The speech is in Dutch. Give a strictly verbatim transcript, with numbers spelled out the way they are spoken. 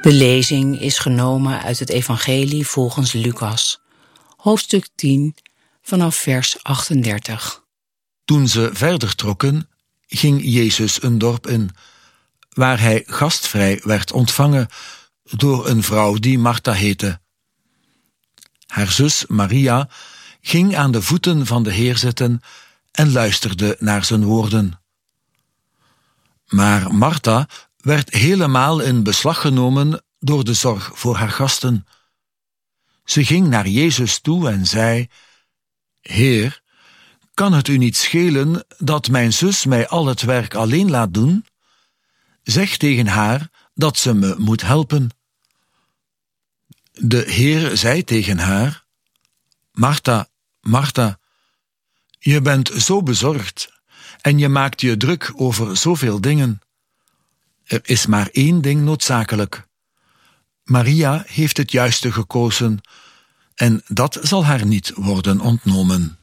De lezing is genomen uit het Evangelie volgens Lucas, hoofdstuk tien, vanaf vers achtendertig. Toen ze verder trokken, ging Jezus een dorp in, waar hij gastvrij werd ontvangen door een vrouw die Martha heette. Haar zus Maria ging aan de voeten van de Heer zitten en luisterde naar zijn woorden. Maar Martha werd helemaal in beslag genomen door de zorg voor haar gasten. Ze ging naar Jezus toe en zei: Heer, kan het u niet schelen dat mijn zus mij al het werk alleen laat doen? Zeg tegen haar dat ze me moet helpen. De Heer zei tegen haar: Martha, Martha, je bent zo bezorgd en je maakt je druk over zoveel dingen. Er is maar één ding noodzakelijk. Maria heeft het juiste gekozen en dat zal haar niet worden ontnomen.